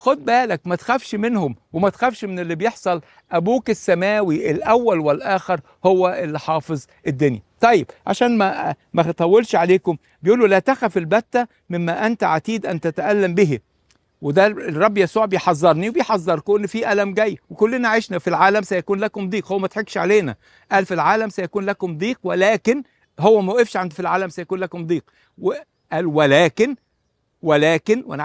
خد بالك ما تخافش منهم وما تخافش من اللي بيحصل. ابوك السماوي الاول والاخر هو اللي حافظ الدنيا. طيب عشان ما اطولش عليكم، بيقولوا لا تخف البتة مما انت عتيد ان تتألم به. وده الرب يسوع بيحذرني وبيحذركم ان في ألم جاي، وكلنا عشنا في العالم سيكون لكم ضيق. هو ما ضحكش علينا، قال في العالم سيكون لكم ضيق، ولكن هو ما وقفش عند في العالم سيكون لكم ضيق، وقال ولكن وانا